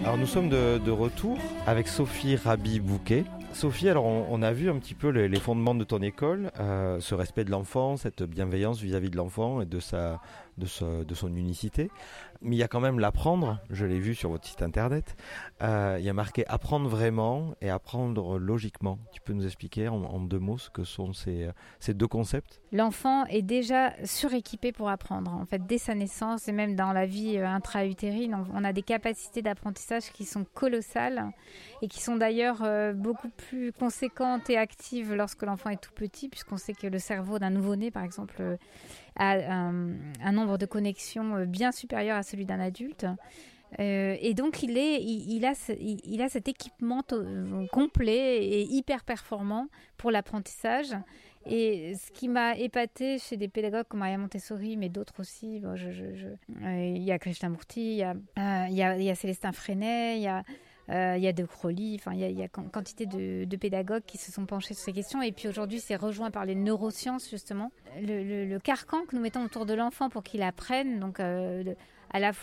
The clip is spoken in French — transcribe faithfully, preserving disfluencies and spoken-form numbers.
Alors nous sommes de, de retour avec Sophie Raby-Bouquet. Sophie, alors on, on a vu un petit peu les, les fondements de ton école, euh, ce respect de l'enfant, cette bienveillance vis-à-vis de l'enfant et de, sa, de, sa, de son unicité. Mais il y a quand même l'apprendre, je l'ai vu sur votre site internet, euh, il y a marqué apprendre vraiment et apprendre logiquement. Tu peux nous expliquer en, en deux mots ce que sont ces, ces deux concepts ? L'enfant est déjà suréquipé pour apprendre. En fait, dès sa naissance et même dans la vie intra-utérine, on a des capacités d'apprentissage qui sont colossales et qui sont d'ailleurs beaucoup plus conséquentes et actives lorsque l'enfant est tout petit, puisqu'on sait que le cerveau d'un nouveau-né, par exemple, a un, un nombre de connexions bien supérieur à celui d'un adulte. Euh, et donc il, est, il, il, a ce, il, il a cet équipement to- complet et hyper performant pour l'apprentissage. Et ce qui m'a épatée chez des pédagogues comme Maria Montessori, mais d'autres aussi, bon, je, je, je, euh, il y a Krishnamurti, il y a, euh, il y a, il y a Célestin Freinet, il y a Euh, il y a De Crowley, enfin il y a, il y a quantité de, de pédagogues qui se sont penchés sur ces questions. Et puis aujourd'hui, c'est rejoint par les neurosciences justement. Le, le, le carcan que nous mettons autour de l'enfant pour qu'il apprenne, donc euh, de, à la